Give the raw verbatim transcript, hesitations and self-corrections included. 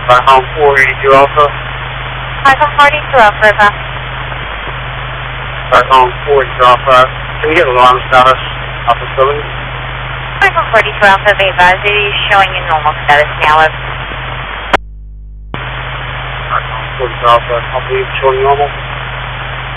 Home four eighty-two Alpha. Home forty-two Alpha, Eva. Home four eighty-two Alpha. Can you get alarm status off the building? Home forty-two Alpha, Eva. It is showing in normal status now. Home forty-two Alpha. I believe it's showing normal.